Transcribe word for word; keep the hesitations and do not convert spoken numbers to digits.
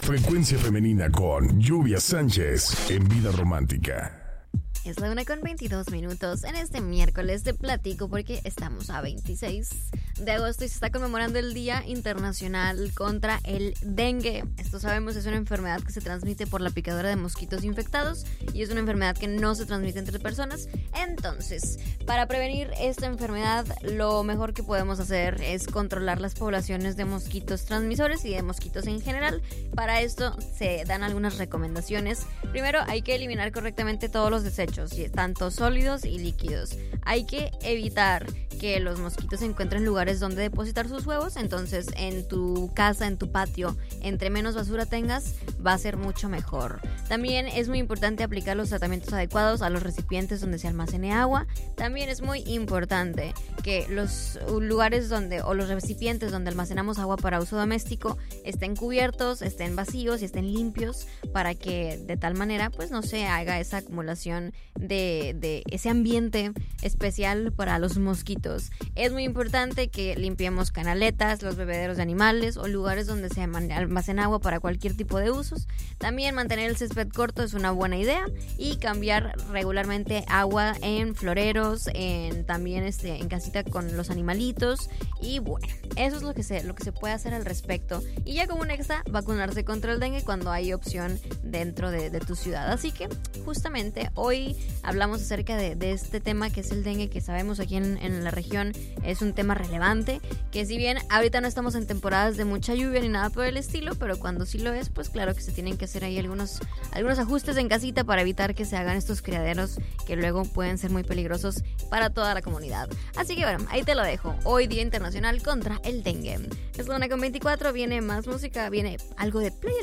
Frecuencia femenina con Lluvia Sánchez en Vida Romántica. Es la una con veintidós minutos en este miércoles de platico porque estamos a veintiséis de agosto y se está conmemorando el Día Internacional contra el Dengue. Esto sabemos es una enfermedad que se transmite por la picadura de mosquitos infectados y es una enfermedad que no se transmite entre personas. Entonces, para prevenir esta enfermedad, lo mejor que podemos hacer es controlar las poblaciones de mosquitos transmisores y de mosquitos en general. Para esto se dan algunas recomendaciones. Primero, hay que eliminar correctamente todos los desechos, tanto sólidos y líquidos. Hay que evitar que los mosquitos encuentren lugares donde depositar sus huevos. Entonces, en tu casa, en tu patio, entre menos basura tengas, va a ser mucho mejor. También es muy importante aplicar los tratamientos adecuados a los recipientes donde se almacene agua. También es muy importante que los lugares donde o los recipientes donde almacenamos agua para uso doméstico estén cubiertos, estén vacíos y estén limpios para que de tal manera pues no se haga esa acumulación de, de ese ambiente especial para los mosquitos. Es muy importante que limpiemos canaletas, los bebederos de animales o lugares donde se almacena agua para cualquier tipo de usos. También mantener el césped corto es una buena idea y cambiar regularmente agua en floreros, en también este, en casita con los animalitos. Y bueno, eso es lo que se, lo que se puede hacer al respecto. Y ya como un extra, vacunarse contra el dengue cuando hay opción dentro de, de tu ciudad. Así que justamente hoy hablamos acerca de, de este tema que es el dengue, que sabemos aquí en, en la región es un tema relevante, que si bien ahorita no estamos en temporadas de mucha lluvia ni nada por el estilo, pero cuando sí lo es, pues claro que se tienen que hacer ahí algunos, algunos ajustes en casita para evitar que se hagan estos criaderos que luego pueden ser muy peligrosos para toda la comunidad. Así que bueno, ahí te lo dejo. Hoy Día Internacional contra el Dengue. Es la una con veinticuatro, viene más música, viene algo de play.